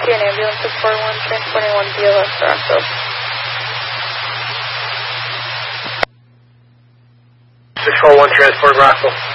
rescue an ambulance 641, transporting 1 BLS to Rockville. 641, transport Rockville.